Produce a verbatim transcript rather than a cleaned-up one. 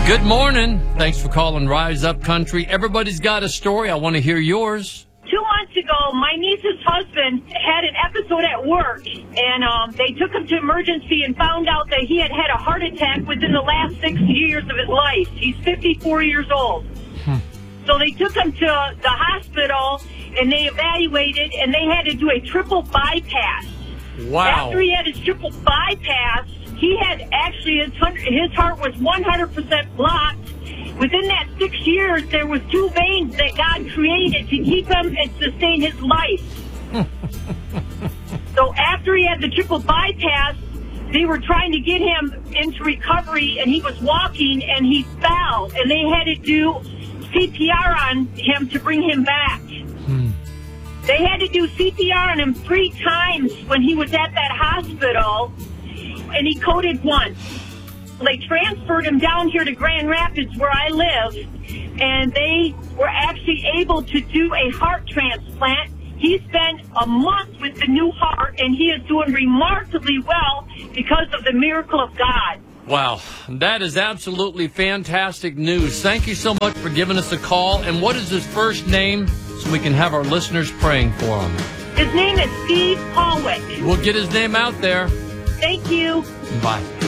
Good morning. Thanks for calling Rise Up Country. Everybody's got a story. I want to hear yours. Two months ago, my niece's husband had an episode at work, and um, they took him to emergency and found out that he had had a heart attack within the last six years of his life. He's fifty-four years old. Hmm. So they took him to the hospital, and they evaluated, and they had to do a triple bypass. Wow. After he had his triple bypass, he had actually, his, his heart was one hundred percent blocked. Within that six years, there was two veins that God created to keep him and sustain his life. So after he had the triple bypass, they were trying to get him into recovery, and he was walking, and he fell, and they had to do C P R on him to bring him back. Hmm. They had to do C P R on him three times when he was at that hospital, and he coded once. They transferred him down here to Grand Rapids, where I live, and they were actually able to do a heart transplant. He spent a month with the new heart, and he is doing remarkably well because of the miracle of God. Wow, that is absolutely fantastic news. Thank you so much for giving us a call. And what is his first name so we can have our listeners praying for him? His name is Steve Hallwick. We'll get his name out there. Thank you. Bye.